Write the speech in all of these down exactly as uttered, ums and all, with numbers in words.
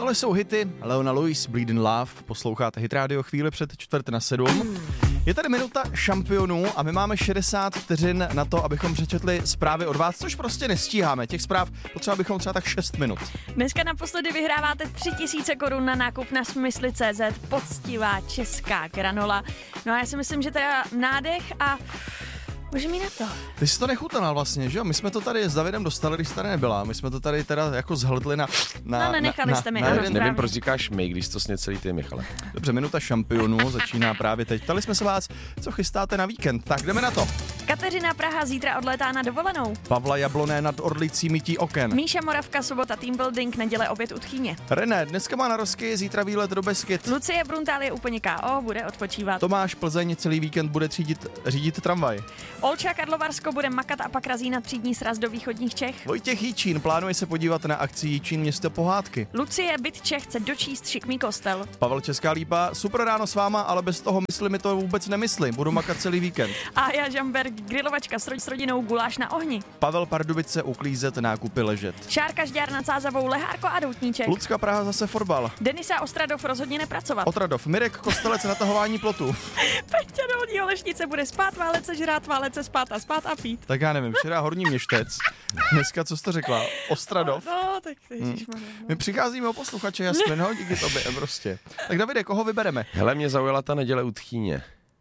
Tohle jsou hity Leona Lewis, Bleeding Love, posloucháte Hit Radio chvíli před čtvrt na sedm. Je tady minuta šampionů a my máme šedesát vteřin na to, abychom přečetli zprávy od vás, což prostě nestíháme. Těch zpráv potřeba bychom třeba tak šest minut. Dneska naposledy vyhráváte tři tisíce korun na nákup na smysly tečka cé zet, poctivá česká granola. No a já si myslím, že teda nádech a můžeme jít na to. Ty jsi to nechutnal vlastně, že jo? My jsme to tady s Davidem dostali, když tady nebyla. My jsme to tady teda jako zhltli na... na no, nenechali na, jste mi, na, ano, na, správně. Nevím, proč říkáš my, když to sně celý ty, Michale. Dobře, minuta šampionů začíná právě teď. Ptali jsme se vás, co chystáte na víkend. Tak jdeme na to. Kateřina Praha zítra odlétá na dovolenou. Pavla Jabloné nad Orlicí mytí oken. Míša Moravka, sobota team building, neděle oběd u Tchýně. René, dneska má narozky, zítra výlet do Beskyt. Lucie Bruntál je úplně ká ó, bude odpočívat. Tomáš Plzeň celý víkend bude třídit, řídit tramvaj. Olča Karlovarsko bude makat a pak razí na třídní sraz do východních Čech. Vojtěch Jíčín plánuje se podívat na akci Jíčín město pohádky. Lucie Bytče chce dočíst šikmý kostel. Pavel Česká Lípa, super ráno s váma, ale bez toho mysli mi to vůbec nemyslím. Budu makat celý víkend. A já Žamberg, grilovačka s rodinou, guláš na ohni. Pavel Pardubice uklízet, nákupy ležet. Šárka Žďár nad Sázavou, Lehárko a Doutníček. Lucka Praha zase fotbal. Denisa Ostradov rozhodně nepracovat. Otradov, Mirek Kostelec natahování plotu. Peťa Dolní Olešnice bude spát, válet se žrát, válet se spát a spát a pít. Tak já nevím, včera Horní Měštec. Dneska co jsi to řekla? Ostradov. No, tak ježišmarja. Hmm. My přicházíme o posluchače, jasně, no, díky tobě, prostě. Tak Davide, koho vybereme? Hele, mě zaujala ta neděle u Tchýně.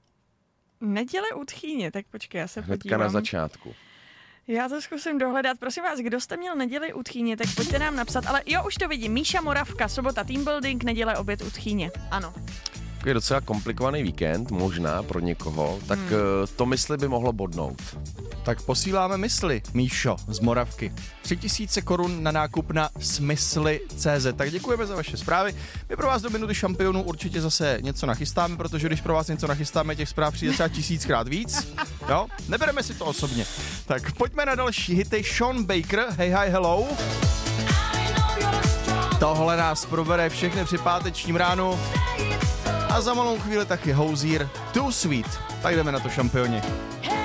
Neděle u Tchýně, tak počkej, já se Hnedka podívám. na začátku. Já to zkusím dohledat. Prosím vás, kdo jste měl neděli u Tchýně, tak pojďte nám napsat. Ale jo, už to vidím. Míša Moravka, sobota team building, neděle oběd u Tchýně. Ano. Je docela komplikovaný víkend, možná pro někoho, tak hmm. to mysli by mohlo bodnout. Tak posíláme mysli, Míšo, z Moravky. Tři tisíce korun na nákup na smysly tečka cé zet. Tak děkujeme za vaše zprávy. My pro vás do minuty šampionů určitě zase něco nachystáme, protože když pro vás něco nachystáme, těch zpráv přijde třeba tisíckrát víc. Jo? Nebereme si to osobně. Tak pojďme na další hity. Sean Baker, Hey Hi Hello. Tohle nás probere všechny při pátečním ránu. A za malou chvíli taky Hozier, Too Sweet. Tak jdeme na to, šampioni.